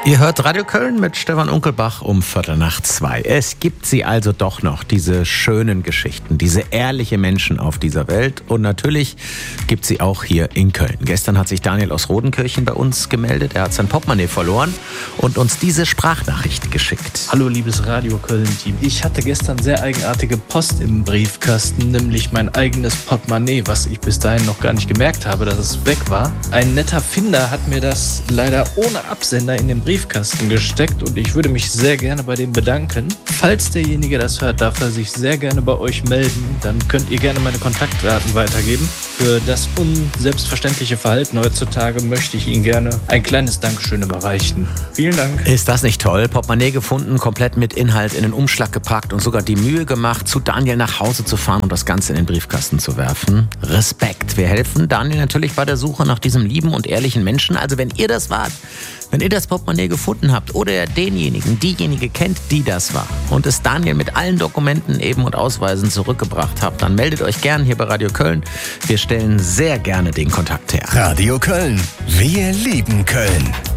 Ihr hört Radio Köln mit Stefan Unkelbach um 1:45. Es gibt sie also doch noch, diese schönen Geschichten, diese ehrliche Menschen auf dieser Welt. Und natürlich gibt sie auch hier in Köln. Gestern hat sich Daniel aus Rodenkirchen bei uns gemeldet. Er hat sein Portemonnaie verloren und uns diese Sprachnachricht geschickt. Hallo liebes Radio Köln-Team. Ich hatte gestern sehr eigenartige Post im Briefkasten, nämlich mein eigenes Portemonnaie, was ich bis dahin noch gar nicht gemerkt habe, dass es weg war. Ein netter Finder hat mir das leider ohne Absender in den Briefkasten gesteckt und ich würde mich sehr gerne bei dem bedanken. Falls derjenige das hört, darf er sich sehr gerne bei euch melden. Dann könnt ihr gerne meine Kontaktdaten weitergeben. Für das unselbstverständliche Verhalten heutzutage möchte ich Ihnen gerne ein kleines Dankeschön überreichen. Vielen Dank. Ist das nicht toll? Portemonnaie gefunden, komplett mit Inhalt in den Umschlag gepackt und sogar die Mühe gemacht, zu Daniel nach Hause zu fahren und das Ganze in den Briefkasten zu werfen. Respekt. Wir helfen Daniel natürlich bei der Suche nach diesem lieben und ehrlichen Menschen. Also wenn ihr das wart, wenn ihr das Portemonnaie gefunden habt oder diejenige kennt, die das war und es Daniel mit allen Dokumenten eben und Ausweisen zurückgebracht habt, dann meldet euch gern hier bei Radio Köln. Wir stellen sehr gerne den Kontakt her. Radio Köln. Wir lieben Köln.